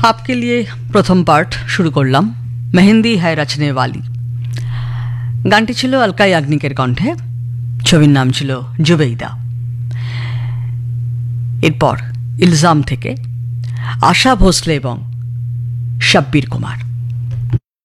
आपके लिए প্রথম পার্ট শুরু করলাম মেহেন্দি হ্যায় রচনে ওয়ালি। গানটি ছিল অলকা ইয়াগনিকের কণ্ঠে, ছবির নাম ছিল জুবেইদা। এরপর ইলজাম থেকে আশা ভোসলে এবং শাব্বির কুমার।